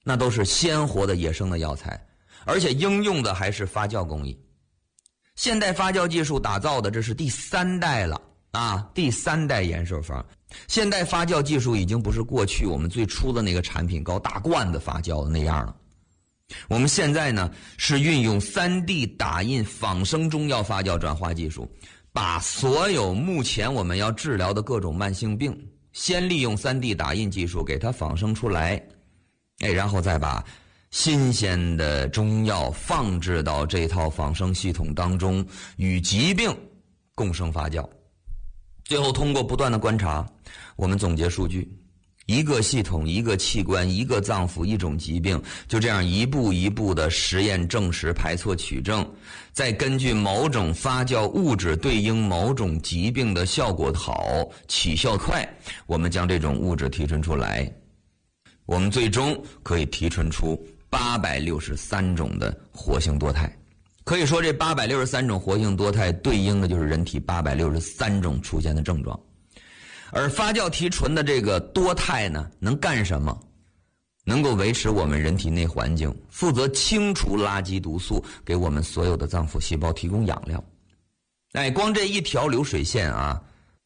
那都是鲜活的野生的药材，而且应用的还是发酵工艺。现代发酵技术打造的这是第3代了啊，第3代延寿方。现代发酵技术已经不是过去我们最初的那个产品高大罐子发酵的那样了。我们现在呢是运用 3D 打印仿生中药发酵转化技术，把所有目前我们要治疗的各种慢性病，先利用 3D 打印技术给它仿生出来，然后再把新鲜的中药放置到这套仿生系统当中，与疾病共生发酵。最后通过不断的观察，我们总结数据，一个系统、一个器官、一个脏腑、一种疾病，就这样一步一步的实验证实、排错取证，再根据某种发酵物质对应某种疾病的效果好、起效快，我们将这种物质提纯出来，我们最终可以提纯出863种的活性多肽。可以说这863种活性多肽对应的就是人体863种出现的症状。而发酵提纯的这个多肽呢，能干什么？能够维持我们人体内环境，负责清除垃圾毒素，给我们所有的脏腑细胞提供养料。光这一条流水线啊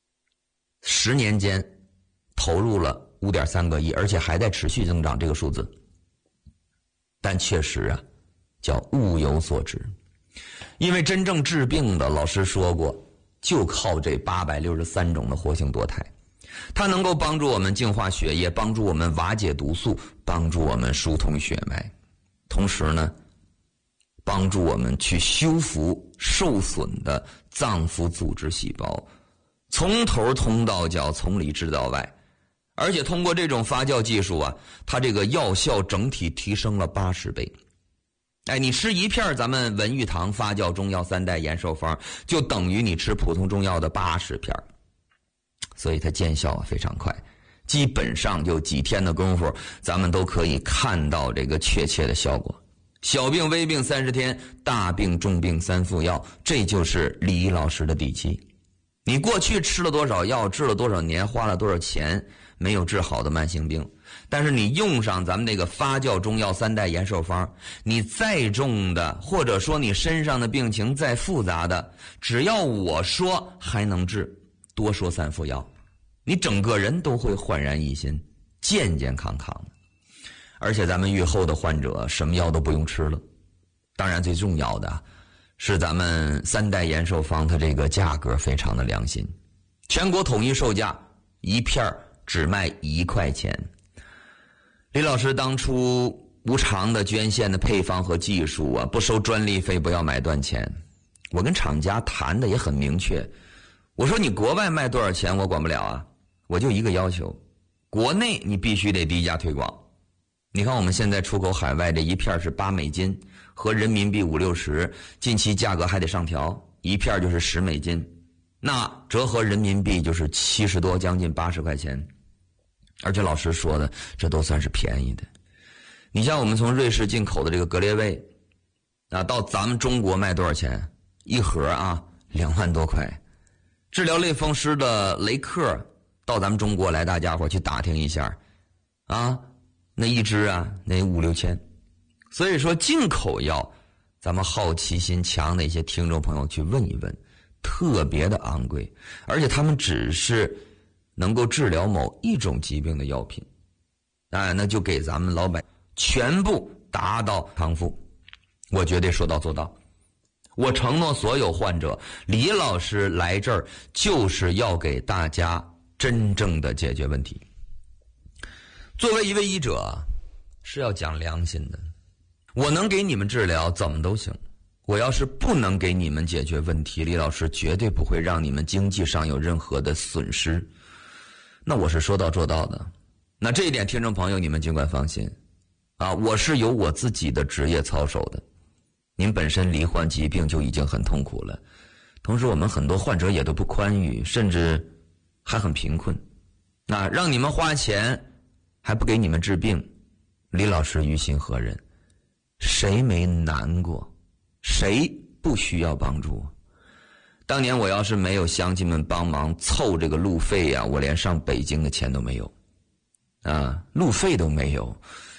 ，10年间投入了5.3个亿，而且还在持续增长这个数字。但确实啊，叫物有所值。因为真正治病的，老师说过，就靠这863种的活性多肽，它能够帮助我们净化血液，帮助我们瓦解毒素，帮助我们疏通血脉，同时呢，帮助我们去修复受损的脏腑组织细胞，从头通到脚，从里治到外。而且通过这种发酵技术啊，它这个药效整体提升了80倍。你吃一片咱们文玉堂发酵中药3代延寿方，就等于你吃普通中药的80片，所以它见效非常快，基本上就几天的功夫，咱们都可以看到这个确切的效果。小病微病30天，大病重病3副药，这就是李老师的底气。你过去吃了多少药，治了多少年，花了多少钱，没有治好的慢性病，但是你用上咱们那个发酵中药3代延寿方，你再重的，或者说你身上的病情再复杂的，只要我说还能治，多说3副药，你整个人都会焕然一新，健健康康的。而且咱们愈后的患者什么药都不用吃了。当然最重要的是咱们3代延寿方，它这个价格非常的良心，全国统一售价一片只卖1块钱。李老师当初无偿的捐献的配方和技术啊，不收专利费，不要买断钱。我跟厂家谈的也很明确，我说你国外卖多少钱我管不了啊，我就一个要求，国内你必须得低价推广。你看我们现在出口海外这一片是8美金，和人民币50-60，近期价格还得上调，一片就是10美金，那折合人民币就是70多，将近80块钱。而且老师说的，这都算是便宜的。你像我们从瑞士进口的这个格列卫到咱们中国卖多少钱？一盒啊2万多块。治疗类风湿的雷克到咱们中国来，大家伙去打听一下那一支那5-6千。所以说进口药，咱们好奇心强的一些听众朋友去问一问，特别的昂贵，而且他们只是能够治疗某一种疾病的药品，那就给咱们老百姓全部达到康复。我绝对说到做到。我承诺所有患者，李老师来这儿就是要给大家真正的解决问题。作为一位医者，是要讲良心的。我能给你们治疗怎么都行，我要是不能给你们解决问题，李老师绝对不会让你们经济上有任何的损失。那我是说到做到的。那这一点听众朋友你们尽管放心我是有我自己的职业操守的。您本身罹患疾病就已经很痛苦了，同时我们很多患者也都不宽裕，甚至还很贫困，让你们花钱还不给你们治病，李老师于心何忍？谁没难过？谁不需要帮助？当年我要是没有乡亲们帮忙凑这个路费我连上北京的钱都没有路费都没有。